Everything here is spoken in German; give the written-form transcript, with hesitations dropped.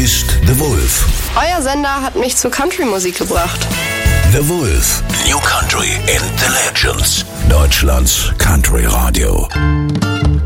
ist The Wolf. Euer Sender hat mich zur Country-Musik gebracht. The Wolf. New Country and the Legends. Deutschlands Country Radio.